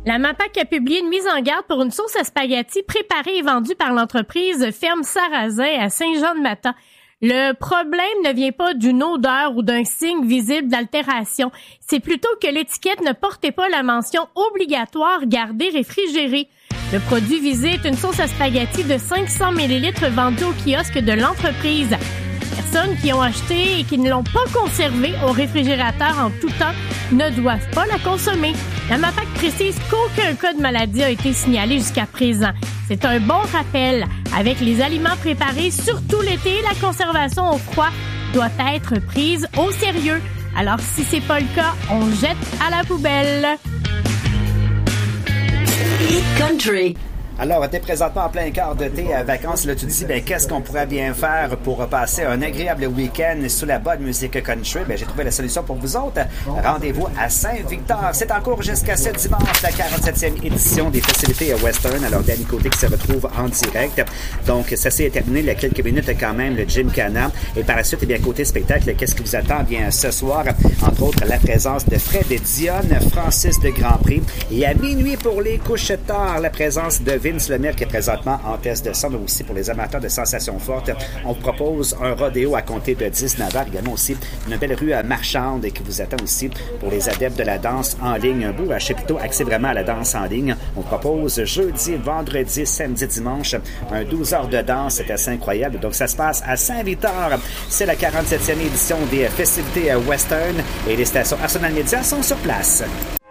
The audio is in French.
La MAPAQ a publié une mise en garde pour une sauce à spaghetti préparée et vendue par l'entreprise Ferme Sarrazin à Saint-Jean-de-Mathan. Le problème ne vient pas d'une odeur ou d'un signe visible d'altération. C'est plutôt que l'étiquette ne portait pas la mention obligatoire garder réfrigéré. Le produit visé est une sauce à spaghetti de 500 ml vendue au kiosque de l'entreprise. Les personnes qui ont acheté et qui ne l'ont pas conservée au réfrigérateur en tout temps ne doivent pas la consommer. La MAPAQ précise qu'aucun cas de maladie a été signalé jusqu'à présent. C'est un bon rappel. Avec les aliments préparés, surtout l'été, la conservation au froid doit être prise au sérieux. Alors, si c'est pas le cas, on jette à la poubelle. Country. Alors, t'es présentement en plein quart de tes vacances. Là, tu te dis, qu'est-ce qu'on pourrait bien faire pour passer un agréable week-end sous la bonne musique country? J'ai trouvé la solution pour vous autres. Rendez-vous à Saint-Victor. C'est en cours jusqu'à ce dimanche, la 47e édition des festivités western. Alors, Danny Côté qui se retrouve en direct. Donc, ça s'est terminé il y a quelques minutes quand même, le Gymkhana. Et par la suite, côté spectacle, qu'est-ce qui vous attend? Bien, ce soir, entre autres, la présence de Fred et Dionne, Francis de Grand Prix. Et à minuit, pour les couches tard, la présence de Vince Lemire qui est présentement en test de son aussi pour les amateurs de sensations fortes. On vous propose un rodéo à compter de 19h. Également aussi une belle rue marchande qui vous attend aussi pour les adeptes de la danse en ligne. Un beau chapiteau axé vraiment à la danse en ligne. On vous propose jeudi, vendredi, samedi, dimanche un 12 heures de danse. C'est assez incroyable. Donc ça se passe à Saint-Victor. C'est la 47e édition des festivités western et les stations Arsenal Media sont sur place.